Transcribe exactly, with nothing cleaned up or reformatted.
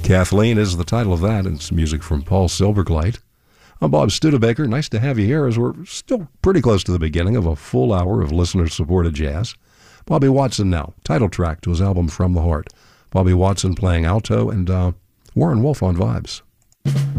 Kathleen is the title of that. It's music from Paul Silverglate. I'm Bob Studebaker. Nice to have you here as we're still pretty close to the beginning of a full hour of listener-supported jazz. Bobby Watson now, title track to his album From the Heart. Bobby Watson playing alto and uh, Warren Wolf on vibes.